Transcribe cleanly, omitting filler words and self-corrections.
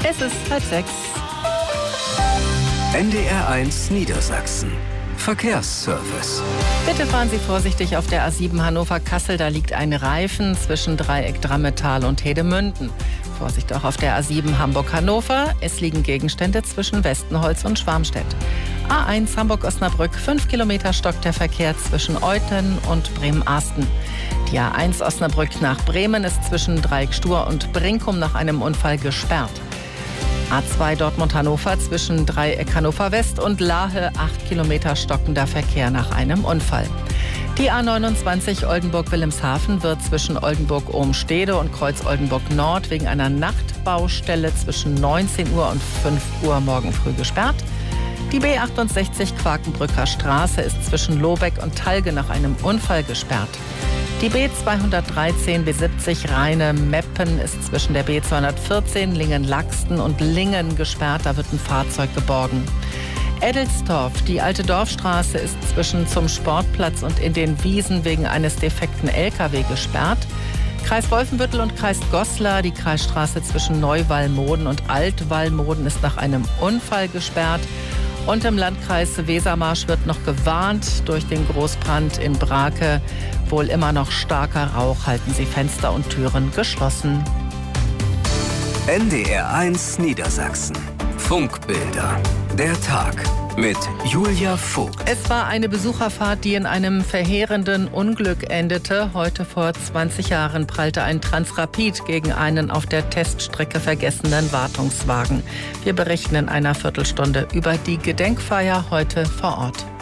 Es ist 5:30. NDR1 Niedersachsen. Verkehrsservice. Bitte fahren Sie vorsichtig auf der A7 Hannover-Kassel. Da liegt ein Reifen zwischen Dreieck Drammetal und Hedemünden. Vorsicht auch auf der A7 Hamburg-Hannover. Es liegen Gegenstände zwischen Westenholz und Schwarmstedt. A1 Hamburg-Osnabrück. 5 Kilometer stockt der Verkehr zwischen Euthen und Bremen-Arsten. Die A1 Osnabrück nach Bremen ist zwischen Dreieck Stur und Brinkum nach einem Unfall gesperrt. A2 Dortmund-Hannover zwischen Dreieck Hannover-West und Lahe 8 Kilometer stockender Verkehr nach einem Unfall. Die A29 Oldenburg-Wilhelmshaven wird zwischen Oldenburg-Ohmstede und Kreuz Oldenburg-Nord wegen einer Nachtbaustelle zwischen 19 Uhr und 5 Uhr morgen früh gesperrt. Die B68 Quakenbrücker Straße ist zwischen Lobeck und Talge nach einem Unfall gesperrt. Die B213 B70 Rheine-Meppen ist zwischen der B214 Lingen-Laxten und Lingen gesperrt. Da wird ein Fahrzeug geborgen. Eddelstorf, die alte Dorfstraße, ist zwischen zum Sportplatz und in den Wiesen wegen eines defekten LKW gesperrt. Kreis Wolfenbüttel und Kreis Goslar, die Kreisstraße zwischen Neuwallmoden und Altwallmoden ist nach einem Unfall gesperrt. Und im Landkreis Wesermarsch wird noch gewarnt durch den Großbrand in Brake. Wohl immer noch starker Rauch, halten Sie Fenster und Türen geschlossen. NDR1 Niedersachsen. Funkbilder. Der Tag mit Julia Vogt. Es war eine Besucherfahrt, die in einem verheerenden Unglück endete. Heute vor 20 Jahren prallte ein Transrapid gegen einen auf der Teststrecke vergessenen Wartungswagen. Wir berichten in einer Viertelstunde über die Gedenkfeier heute vor Ort.